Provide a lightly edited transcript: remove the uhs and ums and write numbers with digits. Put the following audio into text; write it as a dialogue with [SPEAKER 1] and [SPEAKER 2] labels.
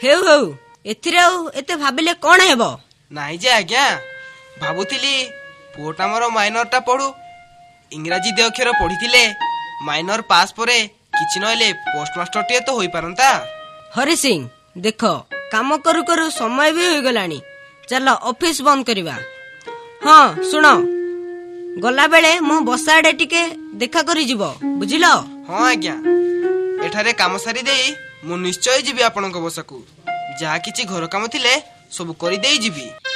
[SPEAKER 1] ହେଉ ହେଉ ଏଥିରେ ଆଉ ଏତେ ଭାବିଲେ କଣ ହେବ?
[SPEAKER 2] ନାଇଁ ଯେ ଆଜ୍ଞା, ଭାବୁଥିଲି ପୁଅଟା ମୋର ମାଇନରଟା ପଢୁ। ଇଂରାଜୀ 2 ଅକ୍ଷର ପଢିଥିଲେ ମାଇନର ପାସ୍ ପରେ କିଛି ନହେଲେ ପୋଷ୍ଟମାଷ୍ଟରଟିଏ ତ ହୋଇପାରନ୍ତା।
[SPEAKER 1] ହରି ସିଂ, ଦେଖ କାମ କରୁ କରୁ ସମୟ ବି ହୋଇଗଲାଣି। ଚାଲ ଅଫିସ ବନ୍ଦ କରିବା। ହଁ ଶୁଣ, ଗଲାବେଳେ ମୋ ବସା ଆଡେ ଟିକେ ଦେଖା କରି ଯିବ, ବୁଝିଲ?
[SPEAKER 2] ହଁ ଆଜ୍ଞା, ଏଠାରେ କାମ ସାରି ଦେଇ ମୁଁ ନିଶ୍ଚୟ ଯିବି ଆପଣଙ୍କ ବସାକୁ। ଯାହା କିଛି ଘର କାମ ଥିଲେ ସବୁ କରିଦେଇ ଯିବି।